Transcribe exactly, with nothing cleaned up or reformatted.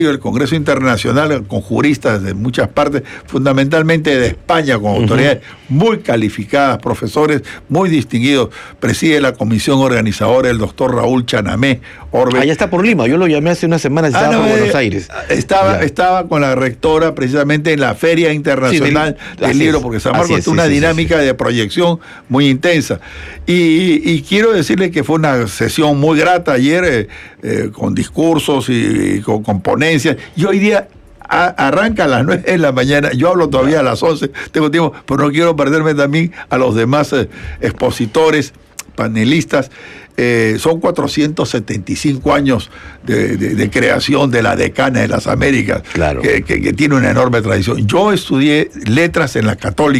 el Congreso Internacional con juristas de muchas partes, fundamentalmente de España, con autoridades uh-huh. muy calificadas, profesores muy distinguidos. Preside la comisión organizadora el doctor Raúl Chanamé Orbe. Allá está por Lima, yo lo llamé hace unas semanas, estaba ah, no, por Buenos Aires. Estaba, estaba con la rectora precisamente en la Feria Internacional sí, del, del Libro, es, porque San Marcos es, es una sí, dinámica sí, sí. de proyección muy intensa. Y, y quiero decirle que fue una sesión muy grata ayer, eh, eh, con discursos y, y con, con ponencias. Y hoy día a, arranca a las nueve de la mañana, yo hablo todavía a las once, tengo tiempo, pero no quiero perderme también a los demás eh, expositores, panelistas. Eh, son cuatrocientos setenta y cinco años de, de, de creación de la Decana de las Américas, claro. que, que, que tiene una enorme tradición. Yo estudié letras en la Católica.